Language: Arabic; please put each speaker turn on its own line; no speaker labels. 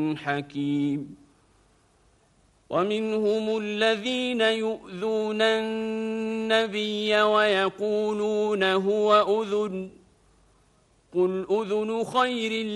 حكيم ومنهم الذين يؤذون النبي ويقولون هو أذن قل أذن خير